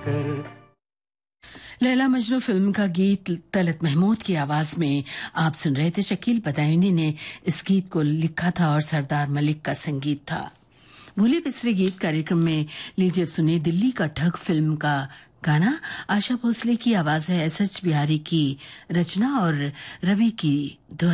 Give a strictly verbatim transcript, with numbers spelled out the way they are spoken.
कर। लैला मजनू फिल्म का गीत तलत महमूद की आवाज में आप सुन रहे थे। शकील बदायूनी ने इस गीत को लिखा था और सरदार मलिक का संगीत था। भूले बिसरे गीत कार्यक्रम में लीजिए अब सुनिए दिल्ली का ठग फिल्म का गाना। आशा भोसले की आवाज है, एस एच बिहारी की रचना और रवि की धुन।